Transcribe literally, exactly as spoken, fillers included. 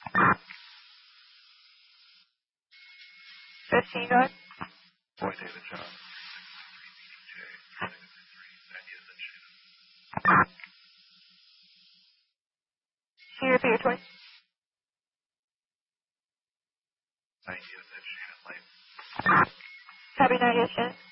fifteen, go ahead. Boy, David John. Can you repeat your choice? ninety is Shannon Lane. Copy ninety is Shannon.